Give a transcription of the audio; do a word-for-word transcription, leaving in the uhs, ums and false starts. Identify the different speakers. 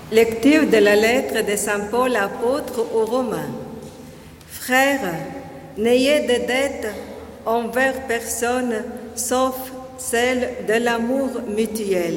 Speaker 1: Lecture de la lettre de Saint Paul apôtre aux Romains. Frères, n'ayez de dettes envers personne sauf celle de l'amour mutuel.